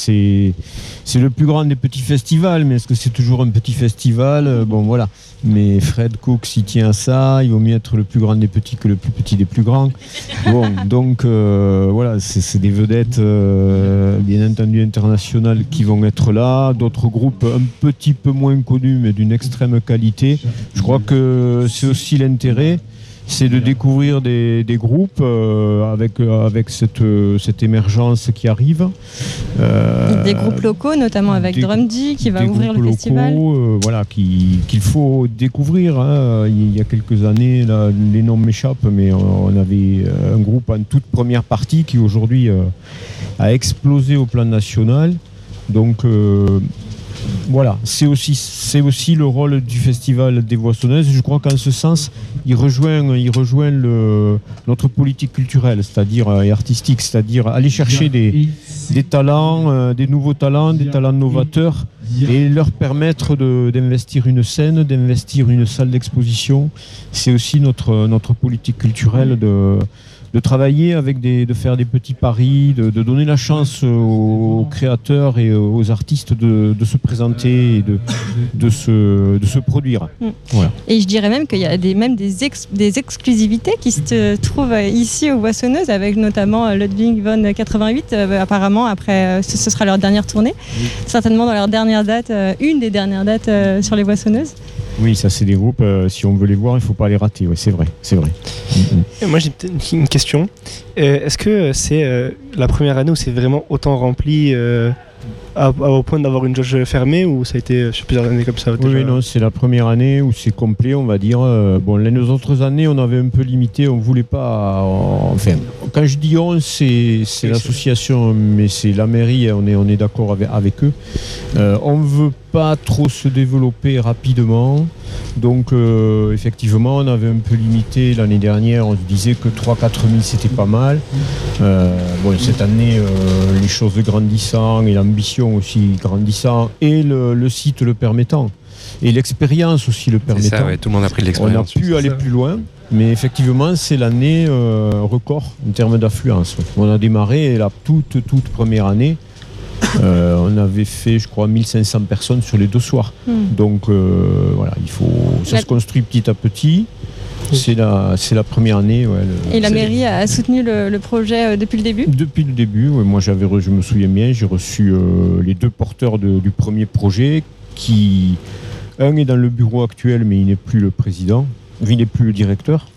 c'est le plus grand des petits festivals, mais est-ce que c'est toujours un petit festival? Bon, voilà. Mais Fred Cook s'y tient à ça, il vaut mieux être le plus grand des petits que le plus petit des plus grands. Bon, donc voilà, c'est des vedettes bien entendu internationales qui vont être là, d'autres groupes un petit peu moins connus mais d'une extrême qualité. Je crois que c'est aussi l'intérêt, c'est de découvrir des groupes avec cette émergence qui arrive. Des groupes locaux, notamment avec Drumdy qui va ouvrir le festival. Voilà, qu'il faut découvrir. Hein. Il y a quelques années, là, les noms m'échappent, mais on avait un groupe en toute première partie qui aujourd'hui a explosé au plan national. Donc voilà, c'est aussi le rôle du Festival des Voissonneuses. Je crois qu'en ce sens, il rejoint notre politique culturelle, c'est-à-dire et artistique, c'est-à-dire aller chercher des talents, des nouveaux talents, des talents novateurs, et leur permettre d'investir une scène, d'investir une salle d'exposition. C'est aussi notre politique culturelle de travailler de faire des petits paris, de donner la chance aux créateurs et aux artistes de se présenter et de se produire. Voilà. Et je dirais même qu'il y a des exclusivités qui se trouvent ici aux Voissonneuses, avec notamment Ludwig von 88, apparemment, après, ce sera leur dernière tournée, certainement dans leur dernière date, une des dernières dates sur les Voissonneuses. Oui, ça c'est des groupes, si on veut les voir, il ne faut pas les rater, oui, c'est vrai. Et moi j'ai une question, est-ce que c'est la première année où c'est vraiment autant rempli au point d'avoir une jauge fermée, ou ça a été sur plusieurs années comme ça déjà? Oui, non, c'est la première année où c'est complet, on va dire. Bon, les autres années, on avait un peu limité, on ne voulait pas... enfin, quand je dis on, c'est l'association, mais c'est la mairie, on est d'accord avec eux. On ne veut pas trop se développer rapidement. Donc, effectivement, on avait un peu limité l'année dernière. On se disait que 3-4 000, c'était pas mal. Bon, cette année, les choses grandissant et l'ambition aussi grandissant et le site le permettant. Et l'expérience aussi le permettant. C'est ça, ouais, tout le monde a pris de l'expérience. On a pu aller plus loin. Mais effectivement, c'est l'année record en termes d'affluence. On a démarré la toute première année. On avait fait, je crois, 1500 personnes sur les 2 soirs. Donc voilà, ça se construit petit à petit. C'est la première année. Ouais, et la mairie a soutenu le projet depuis le début? Depuis le début, ouais. Moi je me souviens bien, j'ai reçu les 2 porteurs du premier projet, un est dans le bureau actuel, mais il n'est plus le président, il n'est plus le directeur.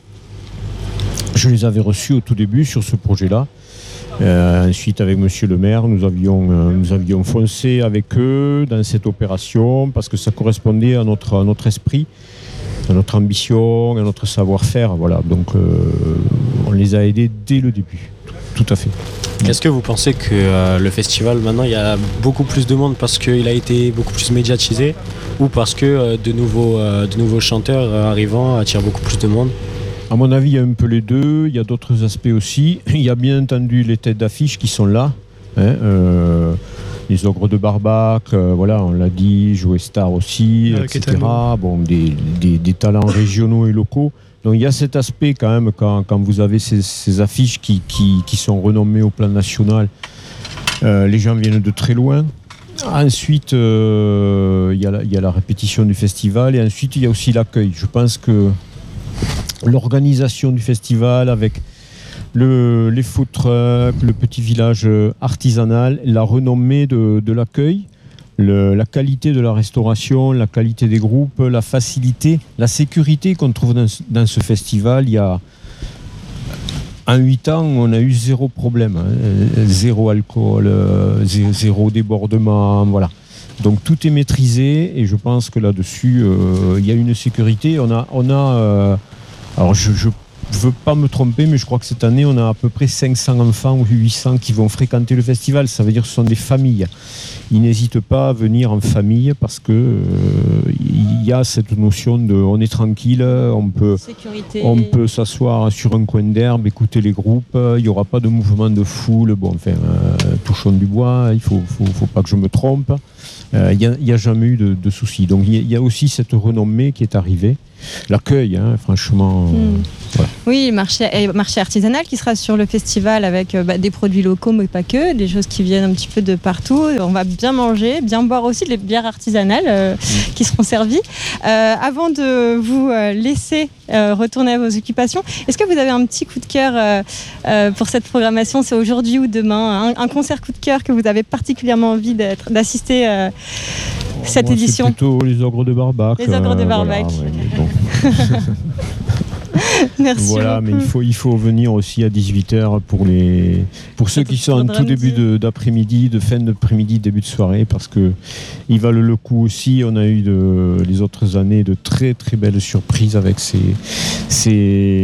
Je les avais reçus au tout début sur ce projet-là. Ensuite, avec monsieur le maire, nous avions foncé avec eux dans cette opération parce que ça correspondait à notre esprit, à notre ambition, à notre savoir-faire. Voilà. Donc, on les a aidés dès le début. Tout à fait. Est-ce que vous pensez que le festival, maintenant, il y a beaucoup plus de monde parce qu'il a été beaucoup plus médiatisé, ou parce que de nouveaux chanteurs arrivant attirent beaucoup plus de monde? À mon avis, il y a un peu les deux. Il y a d'autres aspects aussi. Il y a bien entendu les têtes d'affiche qui sont là. Hein, les Ogres de Barbac, voilà, on l'a dit, Joe Star aussi, etc. Bon, des talents régionaux et locaux. Donc il y a cet aspect quand même, quand vous avez ces affiches qui sont renommées au plan national. Les gens viennent de très loin. Ensuite, il y a la répétition du festival, et ensuite il y a aussi l'accueil. Je pense que l'organisation du festival avec les food trucks, le petit village artisanal, la renommée de l'accueil, la qualité de la restauration, la qualité des groupes, la facilité, la sécurité qu'on trouve dans ce festival. En 8 ans, on a eu 0 problème, hein, 0 alcool, 0 débordement, voilà. Donc tout est maîtrisé, et je pense que là-dessus, il y a une sécurité. Alors je ne veux pas me tromper, mais je crois que cette année, on a à peu près 500 enfants ou 800 qui vont fréquenter le festival. Ça veut dire que ce sont des familles. Ils n'hésitent pas à venir en famille parce que il y a cette notion de on est tranquille, on peut s'asseoir sur un coin d'herbe, écouter les groupes, il n'y aura pas de mouvement de foule. Bon, enfin, touchons du bois, il faut pas que je me trompe. Il n'y a jamais eu de soucis. Donc il y a aussi cette renommée qui est arrivée. L'accueil, hein, franchement. Voilà. Oui, marché artisanal qui sera sur le festival avec des produits locaux, mais pas que, des choses qui viennent un petit peu de partout. On va bien manger, bien boire aussi, les bières artisanales qui seront servies. Avant de vous laisser retourner à vos occupations, est-ce que vous avez un petit coup de cœur pour cette programmation? C'est aujourd'hui ou demain? Un concert coup de cœur que vous avez particulièrement envie d'assister cette édition? C'est plutôt les Ogres de Barbac. Les Ogres de Barbac. Voilà, Merci voilà, beaucoup. mais il faut venir aussi à 18h pour ceux qui sont en tout début d'après-midi, de fin d'après-midi, début de soirée, parce que ils valent le coup aussi. On a eu les autres années de très très belles surprises avec ces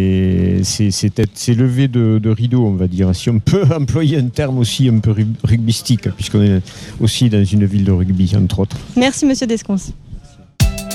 levées de rideaux, on va dire, si on peut employer un terme aussi un peu rugbystique, puisqu'on est aussi dans une ville de rugby, entre autres. Merci Monsieur Descons.